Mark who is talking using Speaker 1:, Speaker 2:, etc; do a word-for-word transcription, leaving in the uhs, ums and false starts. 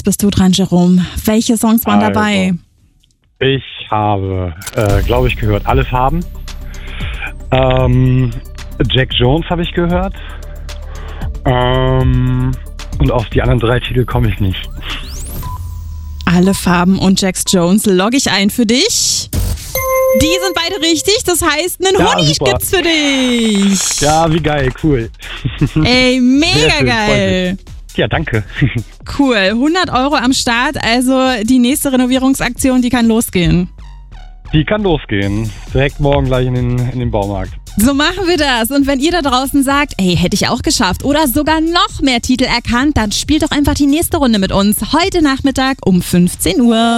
Speaker 1: bist du dran, Jerome. Welche Songs waren
Speaker 2: Also,
Speaker 1: dabei?
Speaker 2: Ich habe, äh, glaube ich, gehört, alle Farben. Ähm, Jack Jones habe ich gehört. Ähm, und auf die anderen drei Titel komme ich nicht.
Speaker 1: Alle Farben und Jax Jones logge ich ein für dich. Die sind beide richtig, das heißt, einen
Speaker 2: Ja,
Speaker 1: Honig
Speaker 2: super.
Speaker 1: gibt's für dich.
Speaker 2: Ja, wie geil, cool.
Speaker 1: Ey,
Speaker 2: Sehr
Speaker 1: mega
Speaker 2: schön, freut
Speaker 1: geil.
Speaker 2: Ja, danke.
Speaker 1: Cool, hundert Euro am Start, also die nächste Renovierungsaktion, die kann losgehen.
Speaker 2: Die kann losgehen. Direkt morgen gleich in den, in den Baumarkt.
Speaker 1: So machen wir das. Und wenn ihr da draußen sagt, ey, hätte ich auch geschafft oder sogar noch mehr Titel erkannt, dann spielt doch einfach die nächste Runde mit uns heute Nachmittag um fünfzehn Uhr.